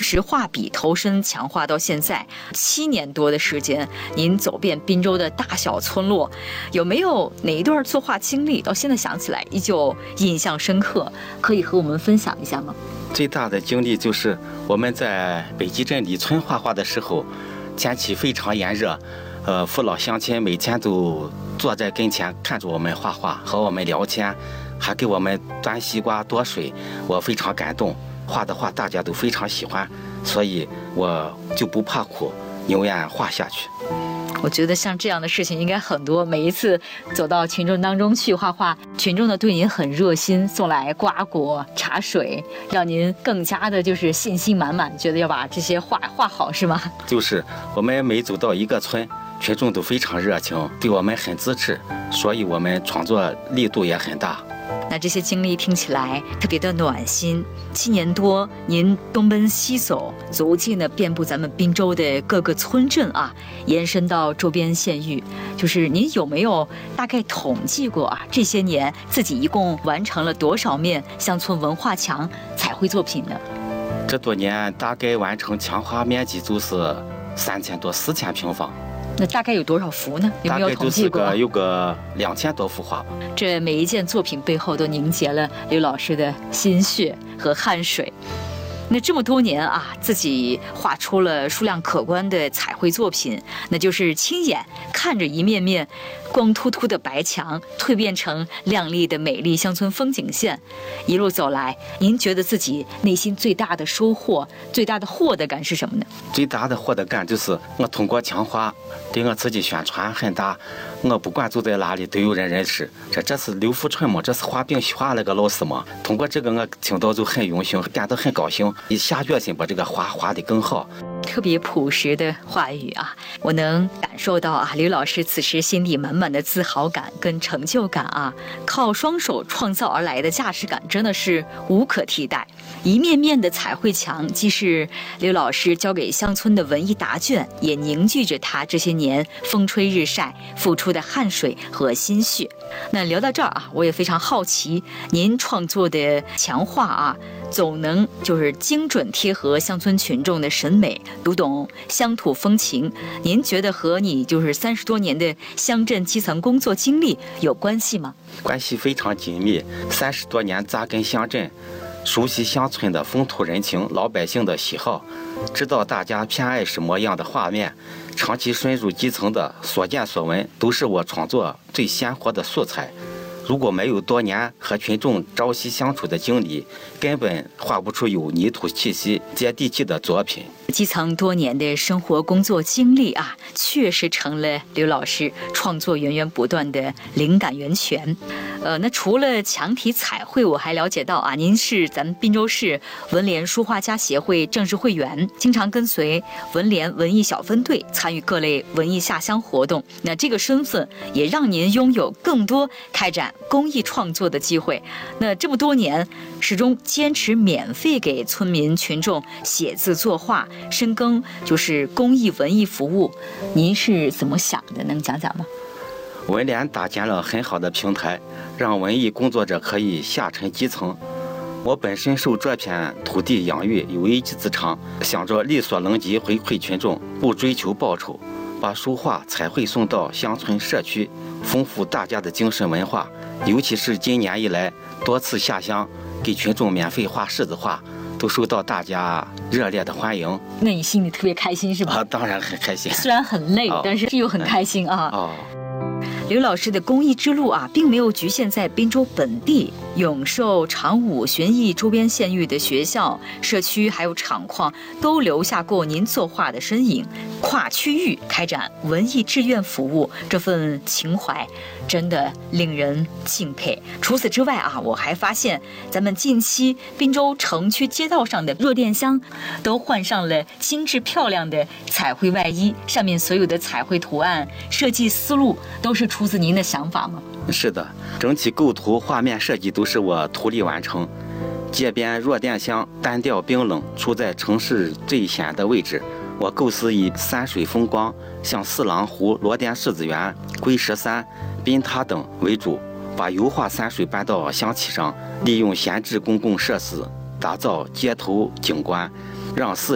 时画笔投身强化到现在7年多的时间，您走遍滨州的大小村落，有没有哪一段作画经历到现在想起来依旧印象深刻，可以和我们分享一下吗？ 最大的经历就是我们在北集镇里村画画的时候，天气非常炎热，父老乡亲每天都坐在跟前看着我们画画，和我们聊天，还给我们端西瓜多水，我非常感动。画的画大家都非常喜欢，所以我就不怕苦，宁愿画下去。 我觉得像这样的事情应该很多，每一次走到群众当中去画画，群众呢对您很热心，送来瓜果茶水，让您更加的就是信心满满，觉得要把这些画好，是吗？ 就是我们每走到一个村，群众都非常热情，对我们很支持，所以我们创作力度也很大。 那这些经历听起来特别的暖心。7年多，您东奔西走，走进了遍布咱们滨州的各个村镇啊，延伸到周边县域。就是您有没有大概统计过啊？这些年自己一共完成了多少面乡村文化墙彩绘作品呢？ 这多年大概完成墙画面积就是3000多4000平方。 那大概有多少幅呢？有没有统计过？ 大概有个2000多幅画吧。 这每一件作品背后都凝结了刘老师的心血和汗水。那这么多年啊，自己画出了数量可观的彩绘作品，那就是亲眼看着一面面光秃秃的白墙蜕变成亮丽的美丽乡村风景线。一路走来，您觉得自己内心最大的收获、最大的获得感是什么呢？ 最大的获得感就是我通过墙画对我自己宣传很大，我不管走在哪里都有人认识，这是刘福春吗？这是画饼画那个老师吗？通过这个我听到就很荣幸，感到很高兴，一下决心把这个画得更好。 特别朴实的话语啊，我能感受到啊，刘老师此时心里满满的自豪感跟成就感啊，靠双手创造而来的价值感真的是无可替代。一面面的彩绘墙，既是刘老师交给乡村的文艺答卷，也凝聚着他这些年风吹日晒付出的汗水和心血。那聊到这儿啊，我也非常好奇，您创作的墙画啊，总能就是精准贴合乡村群众的审美，读懂乡土风情。您觉得和你就是30多年的乡镇基层工作经历有关系吗？ 关系非常紧密，30多年扎根乡镇，熟悉乡村的风土人情、老百姓的喜好，知道大家偏爱什么样的画面，长期深入基层的所见所闻，都是我创作最鲜活的素材。如果没有多年和群众朝夕相处的经历，根本画不出有泥土气息、接地气的作品。 基层多年的生活工作经历啊，确实成了刘老师创作源源不断的灵感源泉。那除了墙体彩绘，我还了解到啊，您是咱们滨州市文联书画家协会正式会员，经常跟随文联文艺小分队参与各类文艺下乡活动。那这个身份也让您拥有更多开展公益创作的机会。那这么多年，始终坚持免费给村民群众写字作画，深耕就是公益文艺服务，您是怎么想的？能讲讲吗？ 文联搭建了很好的平台，让文艺工作者可以下沉基层。我本身受这片土地养育，有一技之长，想着力所能及回馈群众，不追求报酬，把书画彩绘送到乡村社区，丰富大家的精神文化。尤其是今年以来多次下乡给群众免费画柿子画，都受到大家热烈的欢迎。 那你心里特别开心是吧？ 啊，当然很开心。 虽然很累，但是又很开心啊。 哦。 刘老师的公益之路啊，并没有局限在滨州本地，永寿、长武、旬邑周边县域的学校、社区还有厂矿，都留下过您作画的身影。跨区域开展文艺志愿服务，这份情怀真的令人敬佩。除此之外啊，我还发现咱们近期滨州城区街道上的热电箱都换上了精致漂亮的彩绘外衣，上面所有的彩绘图案设计思路都是出自您的想法吗？ 是的，整体构图、画面设计都是我图力完成。街边弱电箱单调冰冷，处在城市最险的位置。我构思以山水风光，像四郎湖、罗甸柿子园、龟石山、滨塔等为主，把油画山水搬到乡体上，利用闲置公共设施打造街头景观，让四